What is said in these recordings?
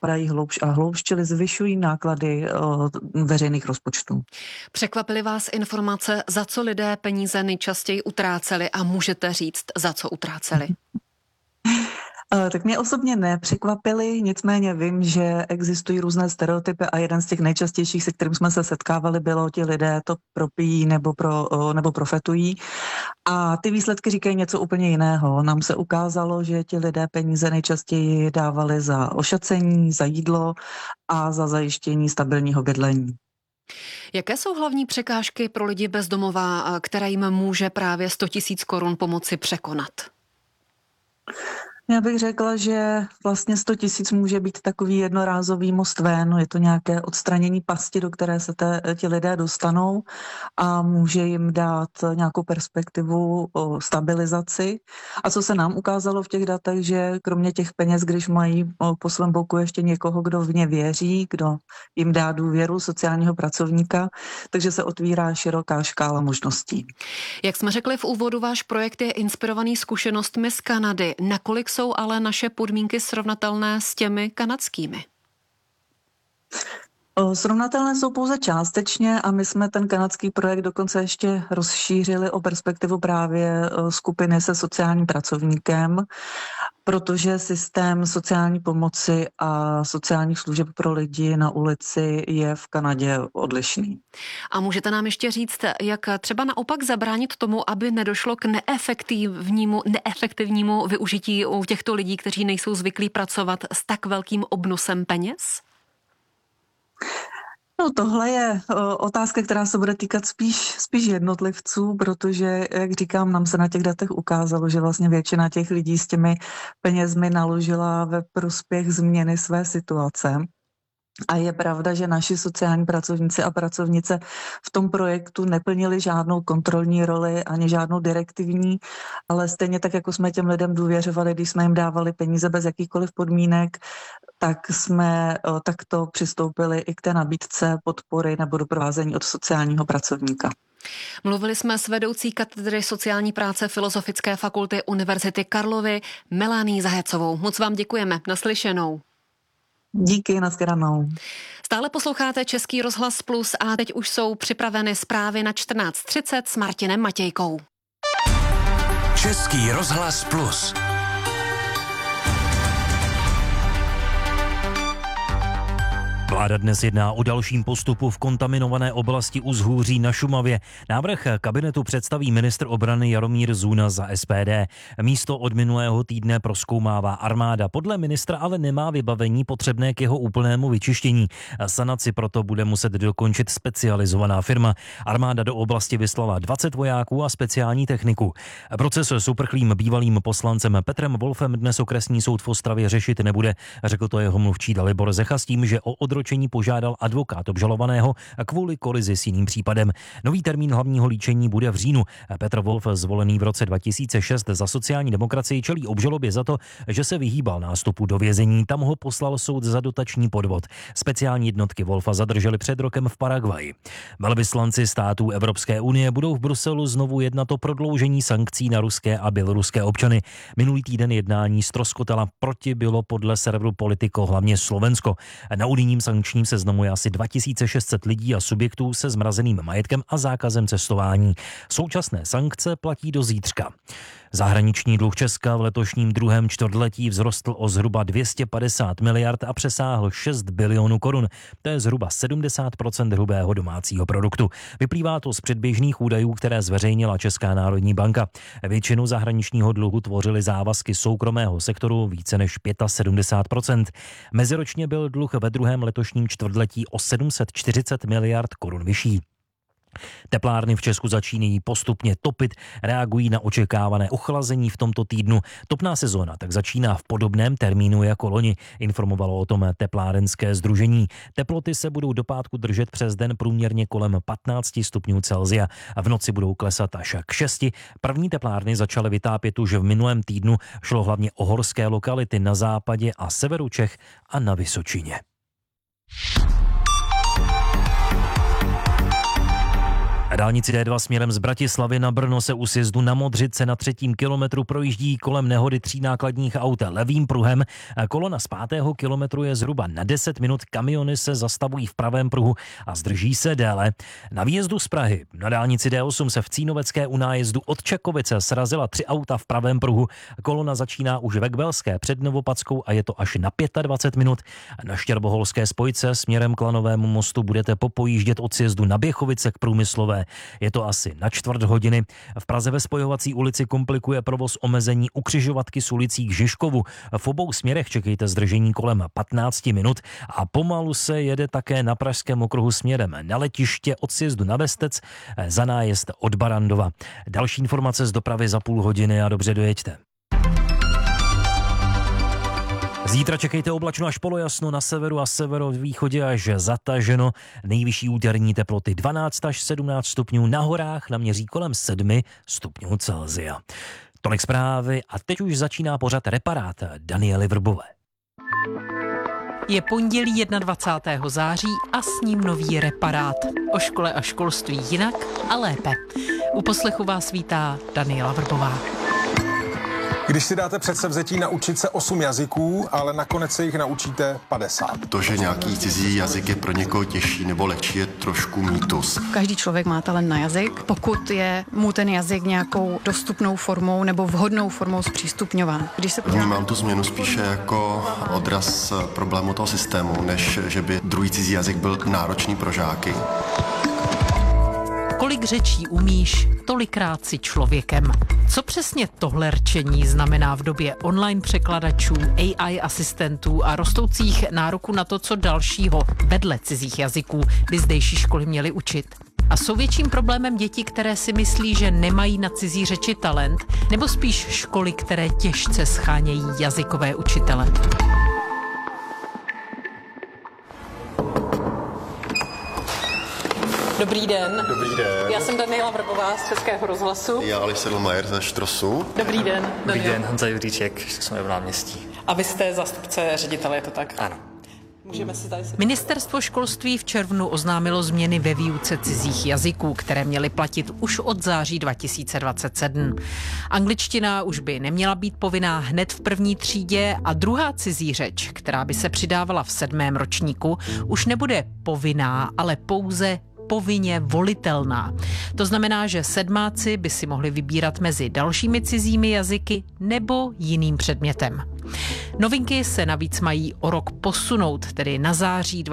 zapadají hloubš a hloubš, čili zvyšují náklady veřejných rozpočtů. Překvapily vás informace, za co lidé peníze nejčastěji utráceli a můžete říct, za co utráceli? Tak mě osobně nepřekvapily, nicméně vím, že existují různé stereotypy a jeden z těch nejčastějších, se kterým jsme se setkávali, bylo, ti lidé to propijí nebo profetují. A ty výsledky říkají něco úplně jiného. Nám se ukázalo, že ti lidé peníze nejčastěji dávali za ošacení, za jídlo a za zajištění stabilního bydlení. Jaké jsou hlavní překážky pro lidi bez domova, které jim může právě 100 000 korun pomoci překonat? Já bych řekla, že vlastně 100 000 může být takový jednorázový most ven, je to nějaké odstranění pasti, do které se ti lidé dostanou a může jim dát nějakou perspektivu o stabilizaci. A co se nám ukázalo v těch datech, že kromě těch peněz, když mají po svém boku ještě někoho, kdo v ně věří, kdo jim dá důvěru, sociálního pracovníka, takže se otvírá široká škála možností. Jak jsme řekli v úvodu, váš projekt je inspirovaný zkušenostmi z Kanady. Nakolik jsou ale naše podmínky srovnatelné s těmi kanadskými? Srovnatelné jsou pouze částečně a my jsme ten kanadský projekt dokonce ještě rozšířili o perspektivu právě skupiny se sociálním pracovníkem, protože systém sociální pomoci a sociálních služeb pro lidi na ulici je v Kanadě odlišný. A můžete nám ještě říct, jak třeba naopak zabránit tomu, aby nedošlo k neefektivnímu využití u těchto lidí, kteří nejsou zvyklí pracovat s tak velkým obnosem peněz? No, tohle je otázka, která se bude týkat spíš jednotlivců, protože, jak říkám, nám se na těch datech ukázalo, že vlastně většina těch lidí s těmi penězmi naložila ve prospěch změny své situace. A je pravda, že naši sociální pracovníci a pracovnice v tom projektu neplnili žádnou kontrolní roli ani žádnou direktivní, ale stejně tak, jako jsme těm lidem důvěřovali, když jsme jim dávali peníze bez jakýchkoliv podmínek, tak jsme takto přistoupili i k té nabídce podpory nebo doprovázení od sociálního pracovníka. Mluvili jsme s vedoucí katedry sociální práce Filozofické fakulty Univerzity Karlovy Melanii Zahecovou. Moc vám děkujeme. Naslyšenou. Díky, nashledanou. Stále posloucháte Český rozhlas Plus a teď už jsou připraveny zprávy na 14:30 s Martinem Matějkou. Český rozhlas Plus. Vláda dnes jedná o dalším postupu v kontaminované oblasti u Zhůří na Šumavě. Návrh kabinetu představí ministr obrany Jaromír Zuna za SPD. Místo od minulého týdne prozkoumává armáda. Podle ministra ale nemá vybavení potřebné k jeho úplnému vyčištění. Sanaci proto bude muset dokončit specializovaná firma. Armáda do oblasti vyslala 20 vojáků a speciální techniku. Proces s uprchlým bývalým poslancem Petrem Wolfem dnes okresní soud v Ostravě řešit nebude, řekl to jeho mluvčí Dalibor Zecha s tím, že o odročení požádal advokát obžalovaného kvůli kolizi s jiným případem. Nový termín hlavního líčení bude v říjnu. Petr Wolf, zvolený v roce 2006 za sociální demokracii, čelí obžalobě za to, že se vyhýbal nástupu do vězení. Tam ho poslal soud za dotační podvod. Speciální jednotky Wolfa zadrželi před rokem v Paraguaji. Velvyslanci států Evropské unie budou v Bruselu znovu jednat o prodloužení sankcí na ruské a běloruské občany. Minulý týden jednání ztroskotala, proti bylo podle serveru Politico hlavně Slovensko. Na unijním sankčním seznamu je asi 2600 lidí a subjektů se zmrazeným majetkem a zákazem cestování. Současné sankce platí do zítřka. Zahraniční dluh Česka v letošním druhém čtvrtletí vzrostl o zhruba 250 miliard a přesáhl 6 bilionů korun. To je zhruba 70% hrubého domácího produktu. Vyplývá to z předběžných údajů, které zveřejnila Česká národní banka. Většinu zahraničního dluhu tvořily závazky soukromého sektoru více než 75%. Meziročně byl dluh ve druhém letošním čtvrtletí o 740 miliard korun vyšší. Teplárny v Česku začínají postupně topit, reagují na očekávané ochlazení v tomto týdnu. Topná sezóna tak začíná v podobném termínu jako loni, informovalo o tom teplárenské sdružení. Teploty se budou do pátku držet přes den průměrně kolem 15 stupňů Celsia a v noci budou klesat až k 6. První teplárny začaly vytápět už v minulém týdnu, šlo hlavně o horské lokality na západě a severu Čech a na Vysočině. Na dálnici D2 směrem z Bratislavy na Brno se u sjezdu na Modřice na 3. kilometru projíždí kolem nehody 3 nákladních aut levým pruhem. Kolona z 5. kilometru je zhruba na 10 minut, kamiony se zastavují v pravém pruhu a zdrží se déle. Na výjezdu z Prahy na dálnici D8 se v Cínovecké u nájezdu od Čakovice srazila 3 auta v pravém pruhu. Kolona začíná už ve Kbelské před Novopadskou a je to až na 25 minut. Na Štěrboholské spojce směrem k Lanovému mostu budete popojíždět od sjezdu na Běchovice k Průmyslové. Je to asi na 1/4 hodiny. V Praze ve Spojovací ulici komplikuje provoz omezení u křižovatky s ulicí k Žižkovu. V obou směrech čekejte zdržení kolem 15 minut a pomalu se jede také na Pražském okruhu směrem na letiště od sjezdu na Vestec za nájezd od Barandova. Další informace z dopravy za půl hodiny a dobře dojeďte. Zítra čekejte oblačno až polojasno, na severu a severovýchodě až zataženo. Nejvyšší úterní teploty 12 až 17 stupňů, na horách naměří kolem 7 stupňů Celsia. Tolik zprávy a teď už začíná pořad Reparát Daniely Vrbové. Je pondělí 21. září a s ním nový Reparát. O škole a školství jinak a lépe. U poslechu vás vítá Daniela Vrbová. Když si dáte předsevzetí naučit se 8 jazyků, ale nakonec se jich naučíte 50. To, že nějaký cizí jazyk je pro někoho těžší nebo lehčí, je trošku mýtus. Každý člověk má talent na jazyk, pokud je mu ten jazyk nějakou dostupnou formou nebo vhodnou formou zpřístupňován. Vnímám tu změnu spíše jako odraz problému toho systému, než že by druhý cizí jazyk byl náročný pro žáky. Kolik řečí umíš, tolikrát si člověkem. Co přesně tohle rčení znamená v době online překladačů, AI asistentů a rostoucích nároků na to, co dalšího vedle cizích jazyků by zdejší školy měly učit? A jsou větším problémem děti, které si myslí, že nemají na cizí řeči talent, nebo spíš školy, které těžce schánějí jazykové učitele? Dobrý den. Dobrý den. Já jsem Daniela Vrbová z Českého rozhlasu. Já Aleš Sedlmajer ze Štrosu. Dobrý den. Dobrý den, Honza Juříček, jsme v náměstí. A vy jste zástupce ředitele, je to tak? Ano. Můžeme si tady Ministerstvo školství v červnu oznámilo změny ve výuce cizích jazyků, které měly platit už od září 2027. Angličtina už by neměla být povinná hned v první třídě a druhá cizí řeč, která by se přidávala v 7. ročníku, už nebude povinná, ale pouze povinně volitelná. To znamená, že sedmáci by si mohli vybírat mezi dalšími cizími jazyky nebo jiným předmětem. Novinky se navíc mají o rok posunout, tedy na září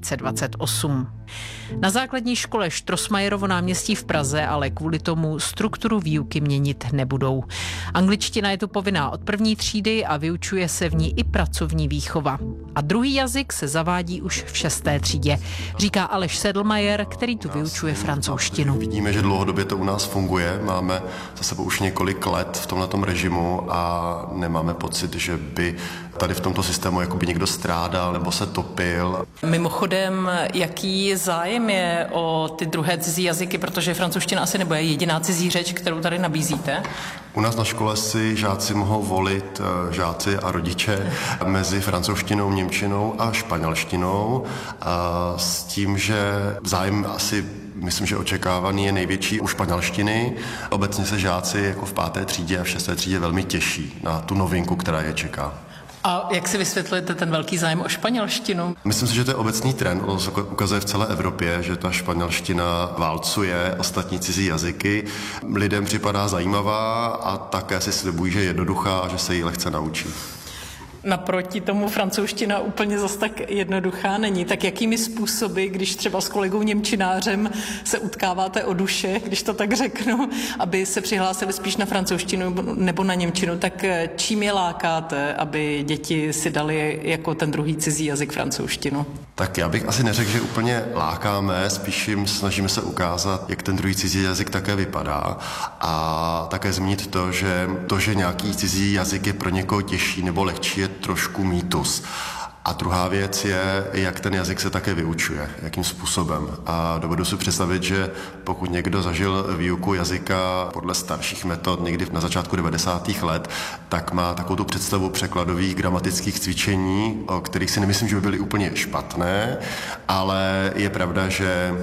2028. Na základní škole Štrosmajerovo náměstí v Praze ale kvůli tomu strukturu výuky měnit nebudou. Angličtina je tu povinná od první třídy a vyučuje se v ní i pracovní výchova. A druhý jazyk se zavádí už v 6. třídě, říká Aleš Sedlmajer, který tu vyučuje francouzštinu. Vidíme, že dlouhodobě to u nás funguje, máme za sebou už několik let v tomhletom režimu a nemáme pocit, že by tady v tomto systému jakoby někdo strádal nebo se topil. Mimochodem, jaký zájem je o ty druhé cizí jazyky, protože francouzština asi nebude jediná cizí řeč, kterou tady nabízíte? U nás na škole si žáci mohou volit, žáci a rodiče, mezi francouzštinou, němčinou a španělštinou, s tím, že zájem asi myslím, že očekávaný je největší u španělštiny. Obecně se žáci jako v 5. třídě a v 6. třídě velmi těší na tu novinku, která je čeká. A jak si vysvětlujete ten velký zájem o španělštinu? Myslím si, že to je obecný trend, ono se ukazuje v celé Evropě, že ta španělština válcuje ostatní cizí jazyky. Lidem připadá zajímavá a také si slibují, že je jednoduchá a že se jí lehce naučí. Naproti tomu francouzština úplně zas tak jednoduchá není. Tak jakými způsoby, když třeba s kolegou němčinářem se utkáváte o duše, když to tak řeknu, aby se přihlásili spíš na francouzštinu nebo na němčinu, tak čím je lákáte, aby děti si dali jako ten druhý cizí jazyk francouzštinu? Tak já bych asi neřekl, že úplně lákáme, spíš jim snažíme se ukázat, jak ten druhý cizí jazyk také vypadá a také zmínit to, že nějaký cizí jazyk je pro někoho těžší nebo lehčí, je trošku mýtus. A druhá věc je, jak ten jazyk se také vyučuje, jakým způsobem. A dovedu si představit, že pokud někdo zažil výuku jazyka podle starších metod někdy na začátku 90. let, tak má takovou tu představu překladových gramatických cvičení, o kterých si nemyslím, že by byly úplně špatné, ale je pravda, že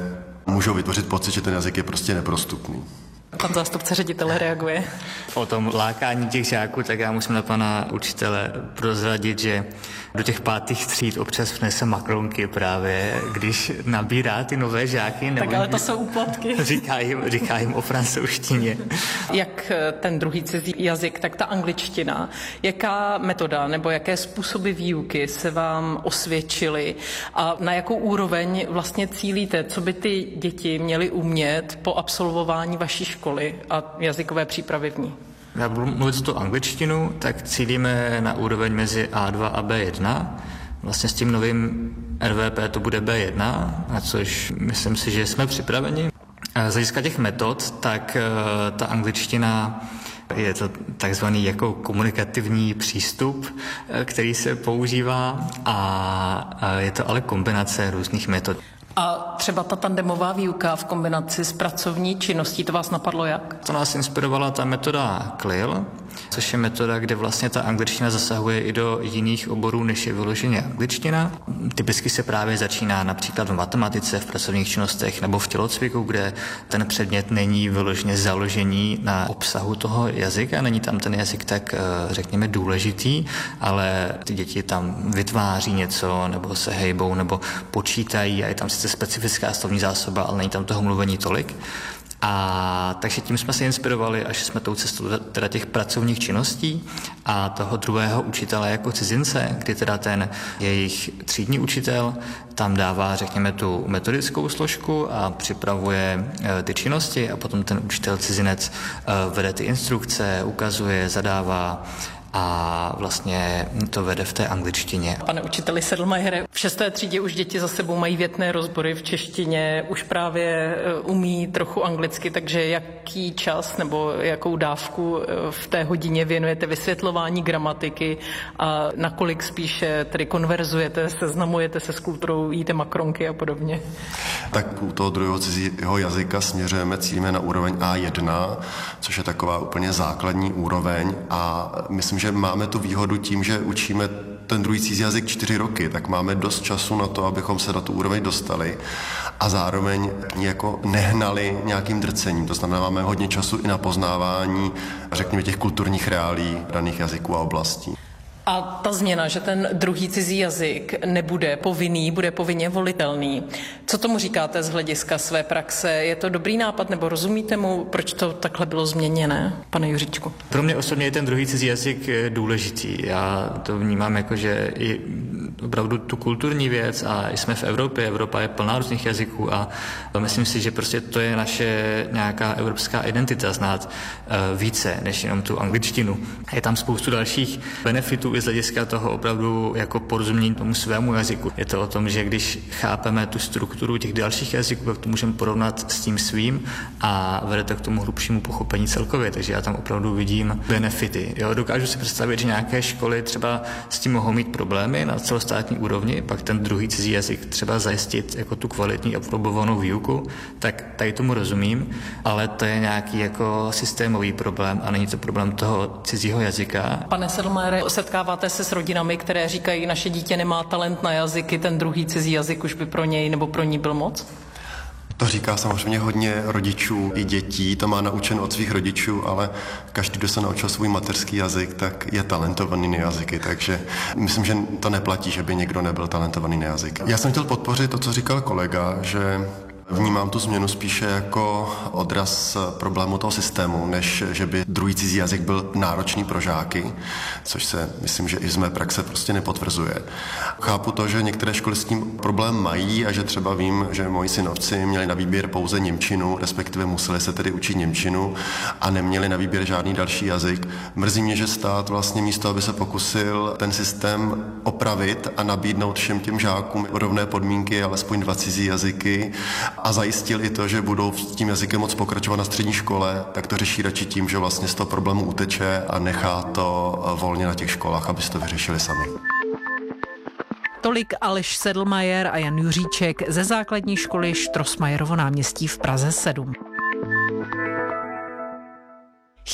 můžou vytvořit pocit, že ten jazyk je prostě neprostupný. Pan zástupce ředitele reaguje. O tom lákání těch žáků, tak já musím na pana učitele prozradit, že do těch 5. tříd občas vnese makronky právě, když nabírá ty nové žáky. Tak ale to jsou úplatky. Říká jim o francouzštině. Jak ten druhý cizí jazyk, tak ta angličtina. Jaká metoda nebo jaké způsoby výuky se vám osvědčily a na jakou úroveň vlastně cílíte, co by ty děti měly umět po absolvování vaší školy a jazykové přípravy v ní? Já budu mluvit tu angličtinu, tak cílíme na úroveň mezi A2 a B1. Vlastně s tím novým RVP to bude B1, na což myslím si, že jsme připraveni. Z hlediska těch metod, tak ta angličtina je to takzvaný jako komunikativní přístup, který se používá a je to ale kombinace různých metod. A třeba ta tandemová výuka v kombinaci s pracovní činností, to vás napadlo jak? To nás inspirovala ta metoda CLIL, což je metoda, kde vlastně ta angličtina zasahuje i do jiných oborů, než je vyloženě angličtina. Typicky se právě začíná například v matematice, v pracovních činnostech nebo v tělocviku, kde ten předmět není vyloženě založení na obsahu toho jazyka, není tam ten jazyk tak, řekněme, důležitý, ale ty děti tam vytváří něco, nebo se hejbou, nebo počítají a je tam sice specifická slovní zásoba, ale není tam toho mluvení tolik. A takže tím jsme se inspirovali, až jsme tou cestou teda těch pracovních činností a toho druhého učitele jako cizince, kdy teda ten jejich třídní učitel tam dává, řekněme, tu metodickou složku a připravuje ty činnosti a potom ten učitel cizinec vede ty instrukce, ukazuje, zadává a vlastně to vede v té angličtině. Pane učiteli Sedlmajere, v 6. třídě už děti za sebou mají větné rozbory v češtině, už právě umí trochu anglicky, takže jaký čas nebo jakou dávku v té hodině věnujete vysvětlování gramatiky a nakolik spíše tedy konverzujete, seznamujete se s kulturou, jíte makronky a podobně? Tak u toho druhého cizího jazyka směřujeme, cílíme na úroveň A1, což je taková úplně základní úroveň a myslím, že máme tu výhodu tím, že učíme ten druhý cizí jazyk 4 roky, tak máme dost času na to, abychom se na tu úroveň dostali a zároveň jako nehnali nějakým drcením. To znamená, máme hodně času i na poznávání, řekněme, těch kulturních reálí daných jazyků a oblastí. A ta změna, že ten druhý cizí jazyk nebude povinný, bude povinně volitelný. Co tomu říkáte z hlediska své praxe? Je to dobrý nápad nebo rozumíte mu, proč to takhle bylo změněné, pane Juříčku? Pro mě osobně je ten druhý cizí jazyk důležitý. Já to vnímám jako, že i opravdu tu kulturní věc a jsme v Evropě, Evropa je plná různých jazyků a myslím si, že prostě to je naše nějaká evropská identita, znát více než jenom tu angličtinu. Je tam spoustu dalších benefitů i z hlediska toho opravdu jako porozumění tomu svému jazyku. Je to o tom, že když chápeme tu strukturu těch dalších jazyků, tak to můžeme porovnat s tím svým a vede to k tomu hlubšímu pochopení celkově, takže já tam opravdu vidím benefity. Jo, dokážu si představit, že nějaké školy třeba s tím mohou mít problémy na celostátní úrovni, pak ten druhý cizí jazyk třeba zajistit jako tu kvalitní aprobovanou výuku, tak tady tomu rozumím, ale to je nějaký jako systémový problém a není to problém toho cizího jazyka. Pane Sedlmajere, setkáváte se s rodinami, které říkají, naše dítě nemá talent na jazyky, ten druhý cizí jazyk už by pro něj nebo pro ní byl moc? To říká samozřejmě hodně rodičů i dětí, to má naučen od svých rodičů, ale každý, kdo se naučil svůj mateřský jazyk, tak je talentovaný na jazyky, takže myslím, že to neplatí, že by někdo nebyl talentovaný na jazyk. Já jsem chtěl podpořit to, co říkal kolega, že vnímám tu změnu spíše jako odraz problému toho systému, než že by druhý cizí jazyk byl náročný pro žáky, což se myslím, že i z mé praxe prostě nepotvrzuje. Chápu to, že některé školy s tím problém mají a že třeba vím, že moji synovci měli na výběr pouze němčinu, respektive museli se tedy učit němčinu a neměli na výběr žádný další jazyk. Mrzí mě, že stát vlastně místo, aby se pokusil ten systém opravit a nabídnout všem těm žákům rovné podmínky, alespoň 2 cizí jazyky, a zajistil i to, že budou s tím jazykem moc pokračovat na střední škole, tak to řeší radši tím, že vlastně z toho problému uteče a nechá to volně na těch školách, aby si to vyřešili sami. Tolik Aleš Sedlmajer a Jan Juříček ze základní školy Štrosmajerovo náměstí v Praze 7.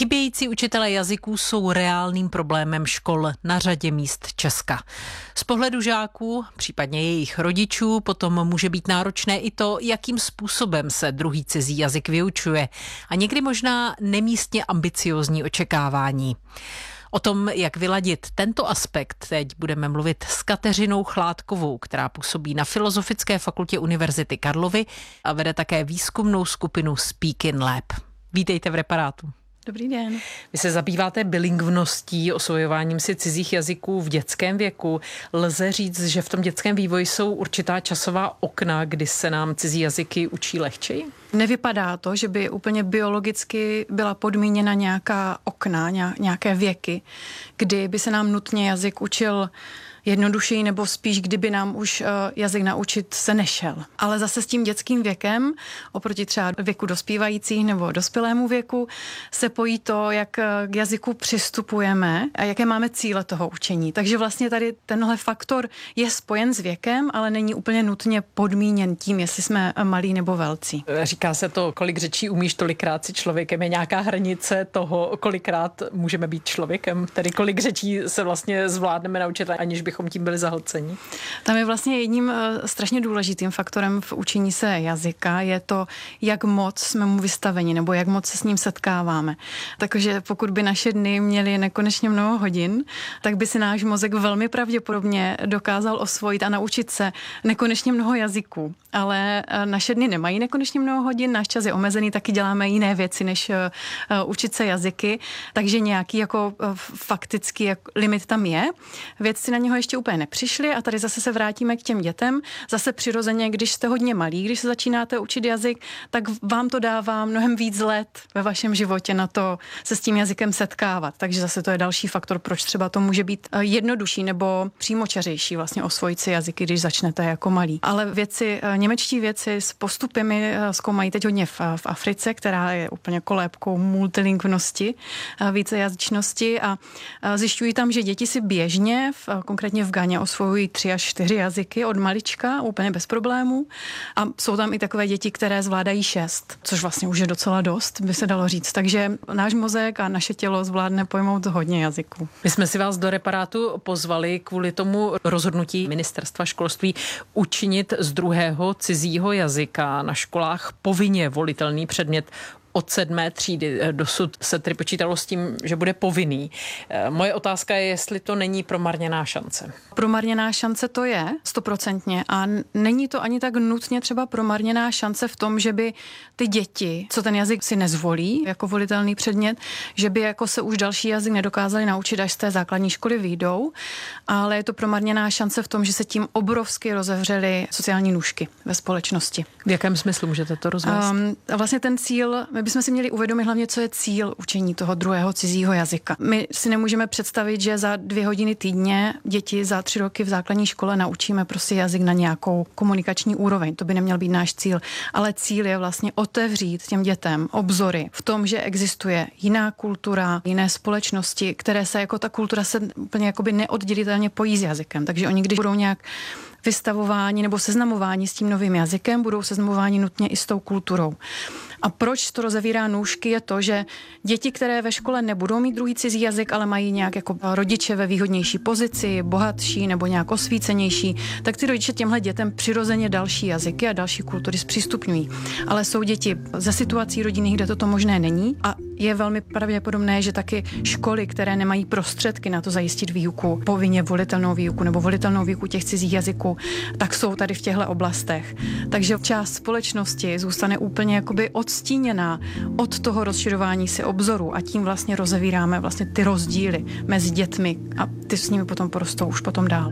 Chybějící učitelé jazyků jsou reálným problémem škol na řadě míst Česka. Z pohledu žáků, případně jejich rodičů, potom může být náročné i to, jakým způsobem se druhý cizí jazyk vyučuje a někdy možná nemístně ambiciózní očekávání. O tom, jak vyladit tento aspekt, teď budeme mluvit s Kateřinou Chládkovou, která působí na Filozofické fakultě Univerzity Karlovy a vede také výzkumnou skupinu Speak in Lab. Vítejte v Reparátu. Dobrý den. Vy se zabýváte bilingvností, osvojováním si cizích jazyků v dětském věku. Lze říct, že v tom dětském vývoji jsou určitá časová okna, kdy se nám cizí jazyky učí lehčeji? Nevypadá to, že by úplně biologicky byla podmíněna nějaká okna, nějaké věky, kdy by se nám nutně jazyk učil jednodušeji, nebo spíš, kdyby nám už jazyk naučit se nešel. Ale zase s tím dětským věkem, oproti třeba věku dospívajících nebo dospělému věku, se pojí to, jak k jazyku přistupujeme a jaké máme cíle toho učení. Takže vlastně tady tenhle faktor je spojen s věkem, ale není úplně nutně podmíněn tím, jestli jsme malí nebo velcí. Říká se to, kolik řečí umíš, tolikrát si člověkem. Je nějaká hranice toho, kolikrát můžeme být člověkem? Tedy kolik řečí se vlastně zvládneme naučit, aniž bychom tím byli zahlceni? Tam je vlastně jedním strašně důležitým faktorem v učení se jazyka je to, jak moc jsme mu vystaveni nebo jak moc se s ním setkáváme. Takže pokud by naše dny měly nekonečně mnoho hodin, tak by si náš mozek velmi pravděpodobně dokázal osvojit a naučit se nekonečně mnoho jazyků. Ale naše dny nemají nekonečně mnoho hodin, náš čas je omezený, taky děláme jiné věci, než učit se jazyky, takže nějaký jako faktický limit tam je. Vědci na něho ještě úplně nepřišli a tady zase se vrátíme k těm dětem. Zase přirozeně, když jste hodně malí, když se začínáte učit jazyk, tak vám to dává mnohem víc let ve vašem životě na to se s tím jazykem setkávat. Takže zase to je další faktor, proč třeba to může být jednodušší nebo přímočařejší vlastně osvojit si jazyky, když začnete jako malí. Ale němečtí vědci s postupy zkoumají teď hodně v Africe, která je úplně kolébkou multilingvnosti, vícejazyčnosti a zjišťují tam, že děti si běžně, konkrétně v Ghaně, osvojují 3 až 4 jazyky od malička, úplně bez problémů. A jsou tam i takové děti, které zvládají 6, což vlastně už je docela dost, by se dalo říct. Takže náš mozek a naše tělo zvládne pojmout hodně jazyků. My jsme si vás do Reparátu pozvali kvůli tomu rozhodnutí Ministerstva školství učinit z druhého cizího jazyka na školách povinně volitelný předmět od 7. třídy. Dosud se tedy počítalo s tím, že bude povinný. Moje otázka je, jestli to není promarněná šance. Promarněná šance to je, 100%. A není to ani tak nutně třeba promarněná šance v tom, že by ty děti, co ten jazyk si nezvolí jako volitelný předmět, že by jako se už další jazyk nedokázali naučit, až z té základní školy vyjdou, ale je to promarněná šance v tom, že se tím obrovsky rozevřely sociální nůžky ve společnosti. V jakém smyslu můžete to rozvést? Vlastně ten cíl, my bychom si měli uvědomit hlavně, co je cíl učení toho druhého cizího jazyka. My si nemůžeme představit, že za 2 hodiny týdně děti za 3 roky v základní škole naučíme prostě jazyk na nějakou komunikační úroveň. To by neměl být náš cíl. Ale cíl je vlastně otevřít těm dětem obzory v tom, že existuje jiná kultura, jiné společnosti, které se jako ta kultura se úplně jakoby neoddělitelně pojí s jazykem. Takže oni, když budou nějak vystavování nebo seznamování s tím novým jazykem, budou seznamováni nutně i s tou kulturou. A proč to rozevírá nůžky je to, že děti, které ve škole nebudou mít druhý cizí jazyk, ale mají nějak jako rodiče ve výhodnější pozici, bohatší nebo nějak osvícenější, tak ty rodiče těmhle dětem přirozeně další jazyky a další kultury zpřístupňují. Ale jsou děti ze situací rodinných, kde toto možné není a je velmi pravděpodobné, že taky školy, které nemají prostředky na to zajistit výuku, povinně volitelnou výuku nebo volitelnou výuku těch cizích jazyků, tak jsou tady v těchto oblastech. Takže část společnosti zůstane úplně jakoby odstíněná od toho rozširování si obzoru a tím vlastně rozevíráme vlastně ty rozdíly mezi dětmi a ty s nimi potom porostou už potom dál.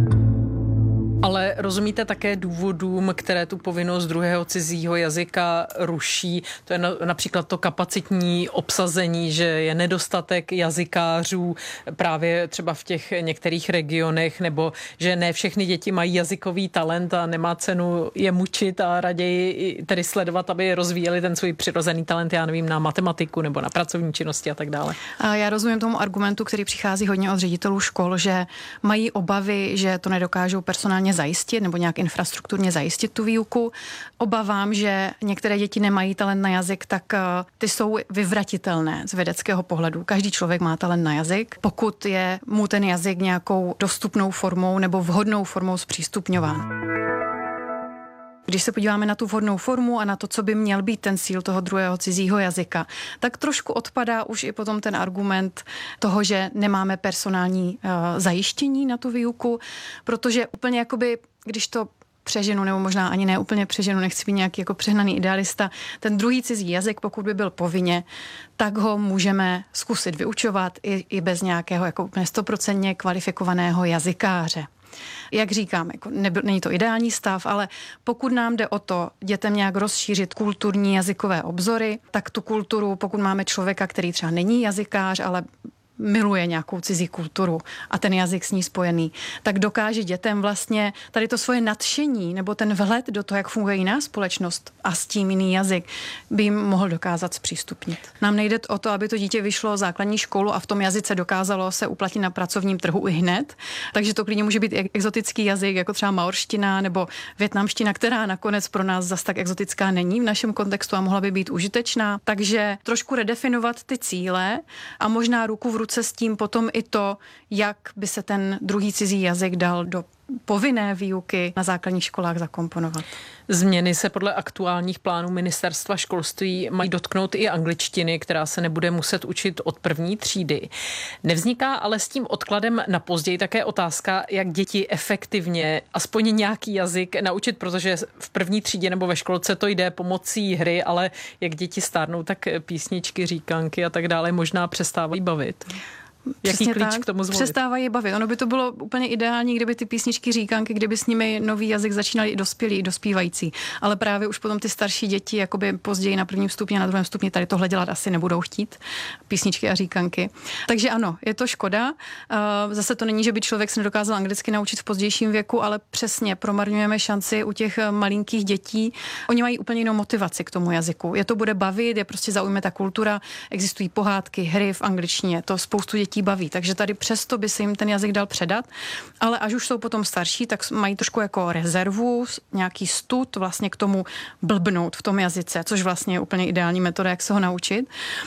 Ale rozumíte také důvodům, které tu povinnost druhého cizího jazyka ruší? To je například to kapacitní obsazení, že je nedostatek jazykářů právě třeba v těch některých regionech, nebo že ne všechny děti mají jazykový talent a nemá cenu je mučit a raději tedy sledovat, aby rozvíjeli ten svůj přirozený talent, já nevím, na matematiku nebo na pracovní činnosti a tak dále. Já rozumím tomu argumentu, který přichází hodně od ředitelů škol, že mají obavy, že to nedokážou personálně úplně zajistit nebo nějak infrastrukturně zajistit tu výuku. Obávám, že některé děti nemají talent na jazyk, tak ty jsou vyvratitelné z vědeckého pohledu. Každý člověk má talent na jazyk, pokud je mu ten jazyk nějakou dostupnou formou nebo vhodnou formou zpřístupňován. Když se podíváme na tu vhodnou formu a na to, co by měl být ten cíl toho druhého cizího jazyka, tak trošku odpadá už i potom ten argument toho, že nemáme personální zajištění na tu výuku, protože úplně jakoby, když to přeženu, nebo možná ani ne úplně přeženu, nechci být nějaký jako přehnaný idealista, ten druhý cizí jazyk, pokud by byl povinně, tak ho můžeme zkusit vyučovat i bez nějakého jako úplně 100% kvalifikovaného jazykáře. Jak říkám, jako není to ideální stav, ale pokud nám jde o to dětem nějak rozšířit kulturní jazykové obzory, tak tu kulturu, pokud máme člověka, který třeba není jazykář, ale miluje nějakou cizí kulturu a ten jazyk s ní spojený, tak dokáže dětem vlastně tady to svoje nadšení nebo ten vhled do toho, jak funguje jiná společnost a s tím jiný jazyk, by jim mohl dokázat zpřístupnit. Nám nejde o to, aby to dítě vyšlo základní školu a v tom jazyce dokázalo se uplatnit na pracovním trhu i hned, takže to klidně může být exotický jazyk, jako třeba maorština nebo vietnamština, která nakonec pro nás zas tak exotická není v našem kontextu a mohla by být užitečná. Takže trošku redefinovat ty cíle a možná ruku v ruce s tím potom i to, jak by se ten druhý cizí jazyk dal do povinné výuky na základních školách zakomponovat. Změny se podle aktuálních plánů ministerstva školství mají dotknout i angličtiny, která se nebude muset učit od první třídy. Nevzniká ale s tím odkladem na později také otázka, jak děti efektivně aspoň nějaký jazyk naučit, protože v první třídě nebo ve školce to jde pomocí hry, ale jak děti stárnou, tak písničky, říkanky a tak dále možná přestávají bavit. Jaký klíč tak, k tomu zvolit? Přestávají bavit. Ono by to bylo úplně ideální, kdyby ty písničky, říkanky, kdyby s nimi nový jazyk začínali i dospělí, i dospívající. Ale právě už potom ty starší děti, jakoby později na prvním stupni a na druhém stupni tady tohle dělat asi nebudou chtít. Písničky a říkanky. Takže ano, je to škoda. Zase to není, že by člověk se nedokázal anglicky naučit v pozdějším věku, ale přesně promarňujeme šanci u těch malinkých dětí. Oni mají úplně jinou motivaci k tomu jazyku. Je to bude bavit, je prostě zaujme ta kultura, existují pohádky, hry v angličtině, to spoustu dětí baví, takže tady přesto by se jim ten jazyk dal předat, ale až už jsou potom starší, tak mají trošku jako rezervu, nějaký stud vlastně k tomu blbnout v tom jazyce, což vlastně je úplně ideální metoda, jak se ho naučit.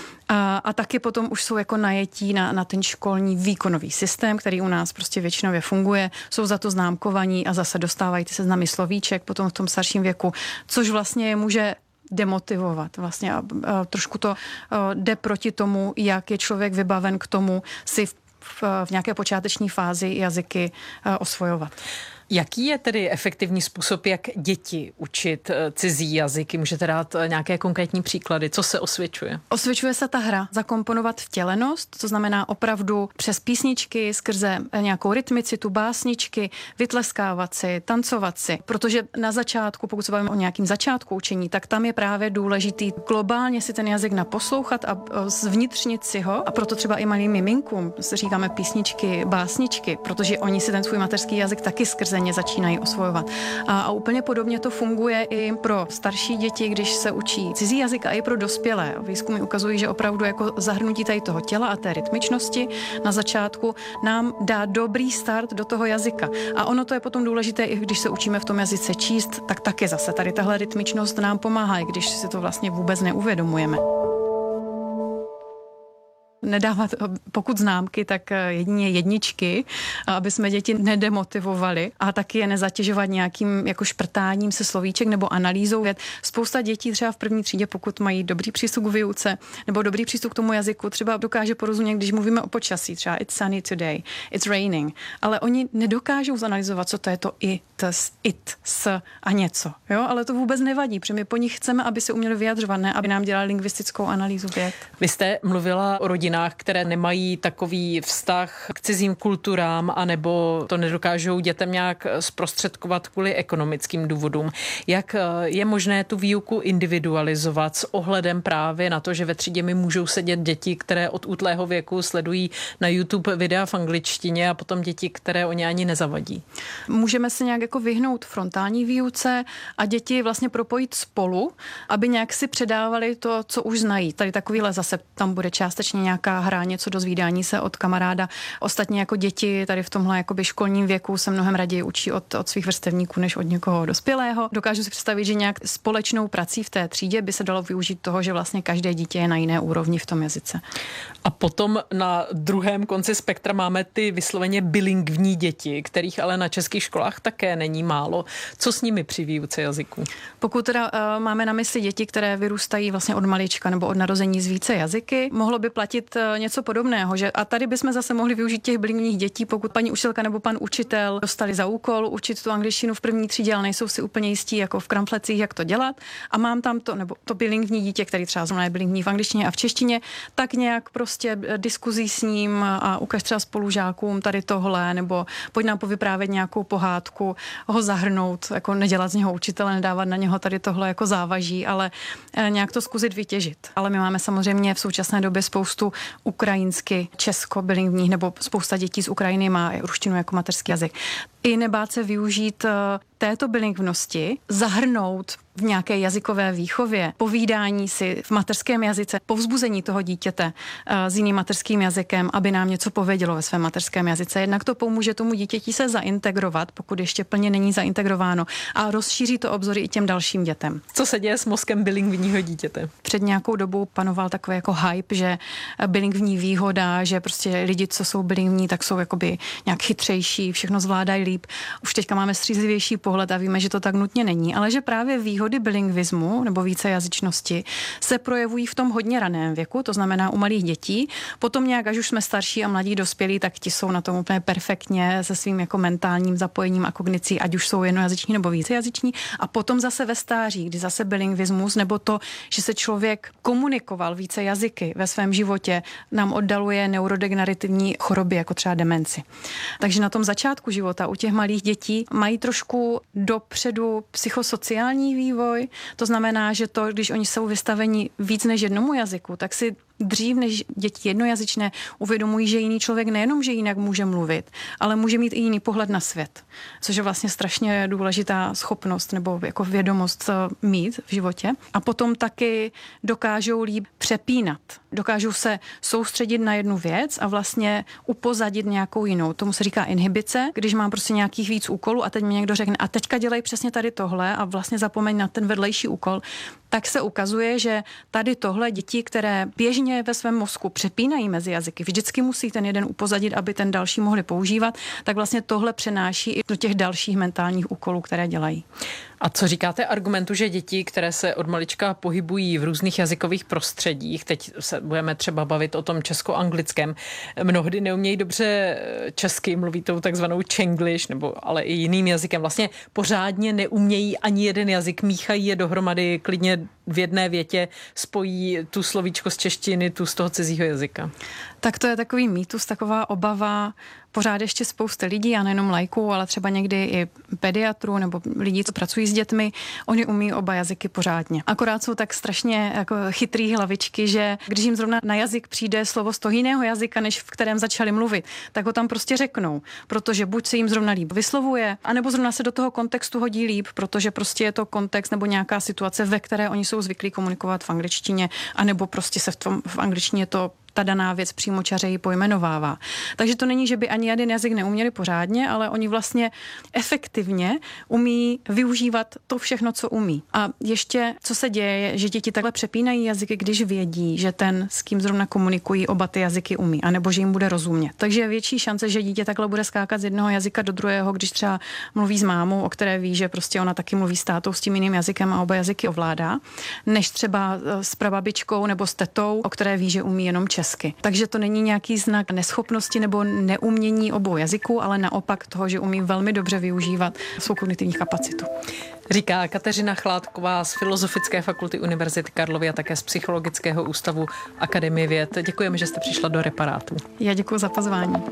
A taky potom už jsou jako najetí na ten školní výkonový systém, který u nás prostě většinově funguje, jsou za to známkovaní a zase dostávají ty seznamy slovíček potom v tom starším věku, což vlastně je může demotivovat vlastně a trošku to jde proti tomu, jak je člověk vybaven k tomu si v nějaké počáteční fázi jazyky osvojovat. Jaký je tedy efektivní způsob, jak děti učit cizí jazyky? Můžete dát nějaké konkrétní příklady? Co se osvědčuje? Osvědčuje se ta hra zakomponovat vtělenost, to znamená opravdu přes písničky, skrze nějakou rytmicitu, básničky, vytleskávat si, tancovat si. Protože na začátku, pokud se bavíme o nějakým začátku učení, tak tam je právě důležitý globálně si ten jazyk naposlouchat a zvnitřnit si ho. A proto třeba i malým miminkům říkáme písničky, básničky, protože oni si ten svůj mateřský jazyk taky skrze ně začínají osvojovat. A úplně podobně to funguje i pro starší děti, když se učí cizí jazyk a i pro dospělé. Výzkumy ukazují, že opravdu jako zahrnutí tady toho těla a té rytmičnosti na začátku nám dá dobrý start do toho jazyka. A ono to je potom důležité, i když se učíme v tom jazyce číst, tak taky zase tady tahle rytmičnost nám pomáhá, i když si to vlastně vůbec neuvědomujeme. Nedávat, pokud známky, tak jedině jedničky, aby jsme děti nedemotivovali a taky je nezatěžovat nějakým jako šprtáním se slovíček nebo analýzou. Spousta dětí třeba v první třídě, pokud mají dobrý přístup k výuce nebo dobrý přístup k tomu jazyku, třeba dokáže porozumět, když mluvíme o počasí, třeba it's sunny today, it's raining, ale oni nedokážou zanalyzovat, co to je to it, s a něco. Jo? Ale to vůbec nevadí, protože my po nich chceme, aby se uměli vyjadřovat, ne aby nám dělali lingvistickou analýzu vět. Vy jste mluvila o rodinách, které nemají takový vztah k cizím kulturám, anebo to nedokážou dětem nějak zprostředkovat kvůli ekonomickým důvodům. Jak je možné tu výuku individualizovat s ohledem právě na to, že ve třídě mi můžou sedět děti, které od útlého věku sledují na YouTube videa v angličtině a potom děti, které o ně ani nezavadí? Můžeme se nějak jako vyhnout frontální výuce a děti vlastně propojit spolu, aby nějak si předávali to, co už znají. Tady takovýhle zase tam bude částečně nějak nějaká hra, něco dozvídání se od kamaráda. Ostatně jako děti tady v tomhle jakoby školním věku se mnohem raději učí od svých vrstevníků než od někoho dospělého. Dokážu si představit, že nějak společnou prací v té třídě by se dalo využít toho, že vlastně každé dítě je na jiné úrovni v tom jazyce. A potom na druhém konci spektra máme ty vysloveně bilingvní děti, kterých ale na českých školách také není málo. Co s nimi při výuce jazyku? Pokud teda máme na mysli děti, které vyrůstají vlastně od malička nebo od narození z více jazyky, mohlo by platit něco podobného, že a tady bychom zase mohli využít těch bilingvních dětí, pokud paní učitelka nebo pan učitel dostali za úkol učit tu angličtinu v první třídě, ale nejsou si úplně jistí jako v kramflecích, jak to dělat, a mám tam to bilingvní dítě, který třeba zrovna je bilingvní v angličtině a v češtině, tak nějak prostě diskuzí s ním a ukaž třeba spolužákům tady tohle, nebo pojď nám povyprávět nějakou pohádku, ho zahrnout, jako nedělat z něho učitele, nedávat na něho tady tohle jako závaží, ale nějak to zkusit vytěžit. Ale my máme samozřejmě v současné době spoustu ukrajinsky, česko bilingvních, nebo spousta dětí z Ukrajiny má ruštinu jako mateřský jazyk. I nebát se využít této bilingvnosti, zahrnout v nějaké jazykové výchově, povídání si v mateřském jazyce, povzbuzení toho dítěte s jiným mateřským jazykem, aby nám něco povědělo ve svém mateřském jazyce. Jednak to pomůže tomu dítěti se zaintegrovat, pokud ještě plně není zaintegrováno, a rozšíří to obzory i těm dalším dětem. Co se děje s mozkem bilingvního dítěte? Před nějakou dobou panoval takový jako hype, že bilingvní výhoda, že prostě lidi, co jsou bilingvní, tak jsou jakoby nějak chytřejší, všechno zvládají líp. Už teďka máme střízlivější pohled a víme, že to tak nutně není, ale že právě výhody bilingvismu nebo vícejazyčnosti se projevují v tom hodně raném věku, to znamená u malých dětí. Potom nějak, až už jsme starší a mladí dospělí, tak ti jsou na tom úplně perfektně se svým jako mentálním zapojením a kognicí, ať už jsou jednojazyční nebo vícejazyční. A potom zase ve stáří, kdy zase bilingvismus nebo to, že se člověk komunikoval více jazyky ve svém životě, nám oddaluje neurodegenerativní choroby, jako třeba demenci. Takže na tom začátku života u těch malých dětí mají trošku dopředu psychosociální vývoj. To znamená, že to, když oni jsou vystaveni víc než jednomu jazyku, tak si dřív než děti jednojazyčné uvědomují, že jiný člověk nejenom, že jinak může mluvit, ale může mít i jiný pohled na svět, což je vlastně strašně důležitá schopnost nebo jako vědomost mít v životě. A potom taky dokážou líp přepínat. Dokážou se soustředit na jednu věc a vlastně upozadit nějakou jinou. Tomu se říká inhibice, když mám prostě nějakých víc úkolů a teď mi někdo řekne a teďka dělej přesně tady tohle a vlastně zapomeň na ten vedlejší úkol, tak se ukazuje, že tady tohle děti, které běžně ve svém mozku přepínají mezi jazyky, vždycky musí ten jeden upozadit, aby ten další mohli používat, tak vlastně tohle přenáší i do těch dalších mentálních úkolů, které dělají. A co říkáte argumentu, že děti, které se od malička pohybují v různých jazykových prostředích, teď se budeme třeba bavit o tom česko-anglickém, mnohdy neumějí dobře česky, mluví tou takzvanou čenglish, nebo ale i jiným jazykem. Vlastně pořádně neumějí ani jeden jazyk, míchají je dohromady, klidně v jedné větě spojí tu slovíčko z češtiny, tu z toho cizího jazyka. Tak to je takový mýtus, taková obava pořád ještě spousty lidí, a nejenom laiků, ale třeba někdy i pediatrů nebo lidí, co pracují s dětmi, oni umí oba jazyky pořádně. Akorát jsou tak strašně jako chytrý hlavičky, že když jim zrovna na jazyk přijde slovo z toho jiného jazyka, než v kterém začali mluvit, tak ho tam prostě řeknou, protože buď se jim zrovna líp vyslovuje, anebo zrovna se do toho kontextu hodí líp, protože prostě je to kontext nebo nějaká situace, ve které oni jsou zvyklí komunikovat v angličtině, anebo prostě se v angličtině to ta daná věc přímočařeji pojmenovává. Takže to není, že by ani jeden jazyk neuměli pořádně, ale oni vlastně efektivně umí využívat to všechno, co umí. A ještě, co se děje, je, že děti takhle přepínají jazyky, když vědí, že ten, s kým zrovna komunikují, oba ty jazyky umí, anebo že jim bude rozumět. Takže je větší šance, že dítě takhle bude skákat z jednoho jazyka do druhého, když třeba mluví s mámou, o které ví, že prostě ona taky mluví s tátou s tím jiným jazykem a oba jazyky ovládá, než třeba s prababičkou nebo s tetou, o které ví, že umí jenom česky. Takže to není nějaký znak neschopnosti nebo neumění obou jazyků, ale naopak toho, že umí velmi dobře využívat svou kognitivní kapacitu. Říká Kateřina Chládková z Filozofické fakulty Univerzity Karlovy a také z Psychologického ústavu Akademie věd. Děkujeme, že jste přišla do Reparátu. Já děkuji za pozvání.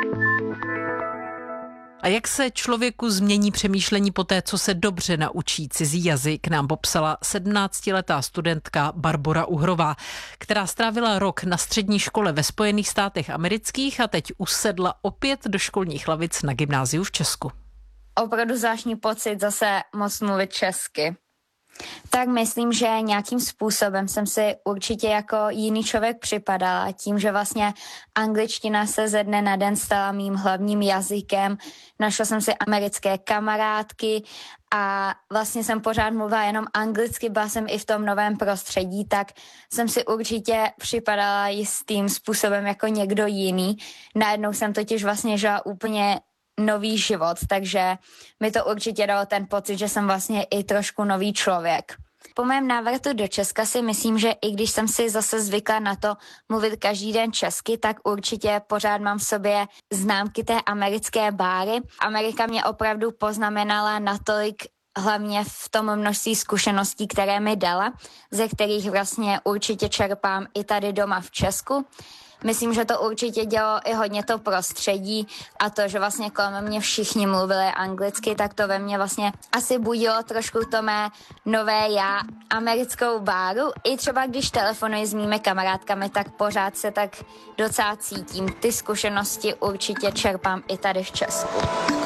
A jak se člověku změní přemýšlení po té, co se dobře naučí cizí jazyk, nám popsala 17letá studentka Barbora Uhrová, která strávila rok na střední škole ve Spojených státech amerických a teď usedla opět do školních lavic na gymnáziu v Česku. Opravdu zvláštní pocit zase moc mluvit česky. Tak myslím, že nějakým způsobem jsem si určitě jako jiný člověk připadala tím, že vlastně angličtina se ze dne na den stala mým hlavním jazykem. Našla jsem si americké kamarádky a vlastně jsem pořád mluvila jenom anglicky, byla jsem i v tom novém prostředí, tak jsem si určitě připadala jistým způsobem jako někdo jiný. Najednou jsem totiž vlastně žila úplně nový život, takže mi to určitě dalo ten pocit, že jsem vlastně i trošku nový člověk. Po mém návratu do Česka si myslím, že i když jsem si zase zvykla na to mluvit každý den česky, tak určitě pořád mám v sobě známky té americké báry. Amerika mě opravdu poznamenala natolik, hlavně v tom množství zkušeností, které mi dala, ze kterých vlastně určitě čerpám i tady doma v Česku. Myslím, že to určitě dělalo i hodně to prostředí a to, že vlastně kolem mě všichni mluvili anglicky, tak to ve mně vlastně asi budilo trošku to mé nové já, americkou báru. I třeba když telefonuji s mými kamarádkami, tak pořád se tak docela cítím. Ty zkušenosti určitě čerpám i tady v Česku.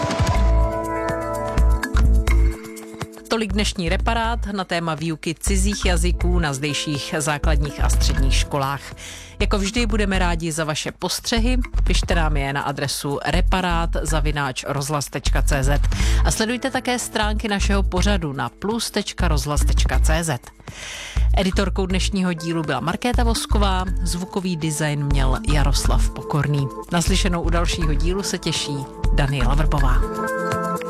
Tolik dnešní Reparát na téma výuky cizích jazyků na zdejších základních a středních školách. Jako vždy budeme rádi za vaše postřehy. Pište nám je na adresu reparát@rozhlas.cz a sledujte také stránky našeho pořadu na plus.rozhlas.cz. Editorkou dnešního dílu byla Markéta Vosková, zvukový design měl Jaroslav Pokorný. Naslyšenou u dalšího dílu se těší Daniela Vrbová.